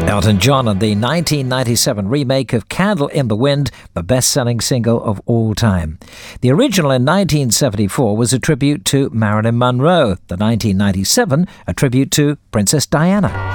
Elton John and the 1997 remake of Candle in the Wind, the best-selling single of all time. The original in 1974 was a tribute to Marilyn Monroe. The 1997, a tribute to Princess Diana.